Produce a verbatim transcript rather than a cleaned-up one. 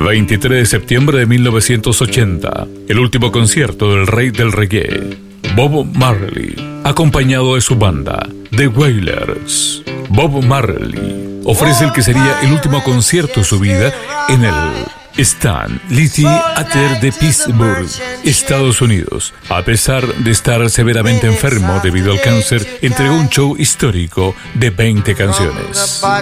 veintitrés de septiembre de mil novecientos ochenta, el último concierto del rey del reggae, Bob Marley, acompañado de su banda, The Wailers. Bob Marley ofrece el que sería el último concierto de su vida en el Stan Lizzie Theater de Pittsburgh, Estados Unidos. A pesar de estar severamente enfermo debido al cáncer, entregó un show histórico de veinte canciones.